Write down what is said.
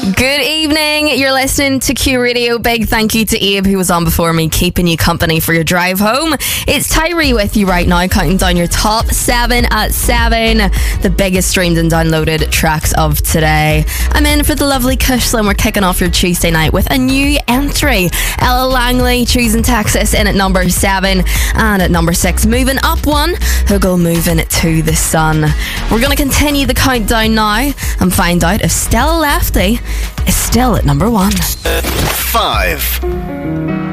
Good evening. You're listening to Q Radio. Big thank you to Abe, who was on before me, keeping you company for your drive home. It's Tyree with you right now, counting down your top 7 at 7, the biggest streamed and downloaded tracks of today. I'm in for the lovely Cushling. We're kicking off your Tuesday night with a new entry. Ella Langley, Choosing Texas, in at number 7, and at number 6, moving up one, Huggle, Moving to the Sun. We're going to continue the countdown now and find out if Stella Lefty is still at number 1. 5.